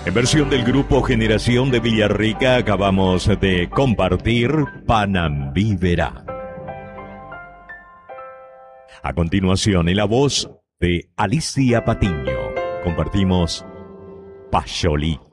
En versión del grupo Generación de Villarrica acabamos de compartir Panambí Verá. A continuación, en la voz de Alicia Patiño, compartimos Payolí.